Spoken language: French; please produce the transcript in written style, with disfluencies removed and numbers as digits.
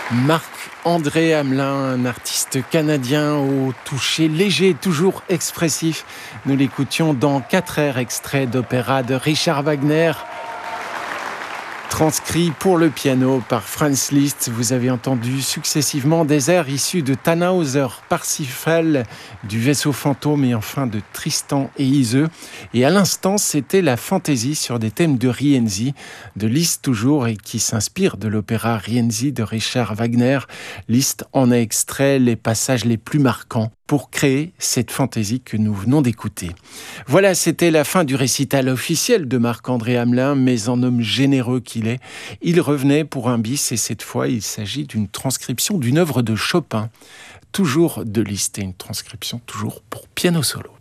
Marc-André Hamelin, un artiste canadien au toucher léger, toujours expressif. Nous l'écoutions dans 4 airs extraits d'opéra de Richard Wagner, transcrit pour le piano par Franz Liszt. Vous avez entendu successivement des airs issus de Tannhäuser, Parsifal, du Vaisseau fantôme et enfin de Tristan et Iseult. Et à l'instant, c'était la fantaisie sur des thèmes de Rienzi, de Liszt toujours, et qui s'inspire de l'opéra Rienzi de Richard Wagner. Liszt en a extrait les passages les plus marquants pour créer cette fantaisie que nous venons d'écouter. Voilà, c'était la fin du récital officiel de Marc-André Hamelin, mais en homme généreux qu'il est, il revenait pour un bis et cette fois il s'agit d'une transcription d'une œuvre de Chopin, toujours de Liszt et une transcription toujours pour piano solo.